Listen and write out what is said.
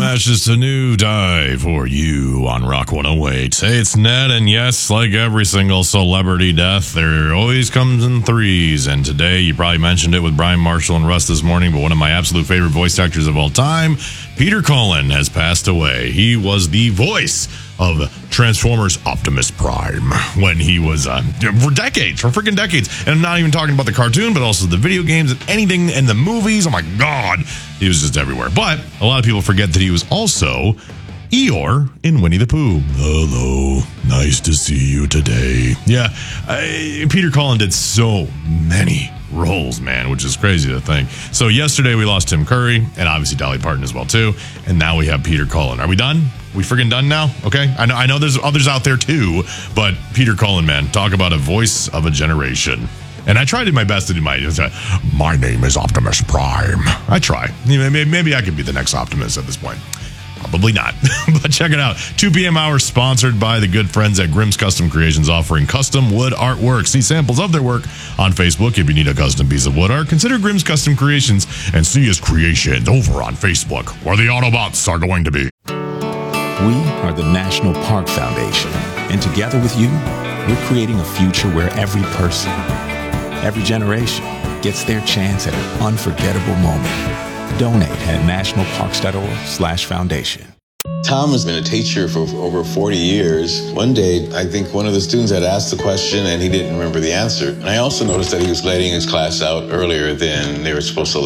matches to new die for you on Rock 108. Hey, it's Ned, and yes, like every single celebrity death, there always comes in threes. And today, you probably mentioned it with Brian Marshall and Russ this morning, but one of my absolute favorite voice actors of all time, Peter Cullen, has passed away. He was the voice of Transformers Optimus Prime when he was for freaking decades. And I'm not even talking about the cartoon, but also the video games and anything in the movies. Oh my God, he was just everywhere. But a lot of people forget that he was also Eeyore in Winnie the Pooh. Hello, nice to see you today. Yeah, Peter Cullen did so many roles, man, which is crazy to think. So yesterday we lost Tim Curry and obviously Dolly Parton as well too, and now we have Peter Cullen. Are we done? We freaking done now? Okay, I know there's others out there too, but Peter Cullen, man, talk about a voice of a generation. And I tried my best to do my name is Optimus Prime. I try. Maybe I could be the next Optimus at this point. Probably not. But check it out. 2 p.m. hour sponsored by the good friends at Grimm's Custom Creations, offering custom wood artwork. See samples of their work on Facebook. If you need a custom piece of wood art, consider Grimm's Custom Creations and see his creations over on Facebook, where the Autobots are going to be. We are the National Park Foundation, and together with you, we're creating a future where every person, every generation gets their chance at an unforgettable moment. Donate at nationalparks.org/foundation. Tom has been a teacher for over 40 years. One day, I think one of the students had asked the question and he didn't remember the answer. And I also noticed that he was letting his class out earlier than they were supposed to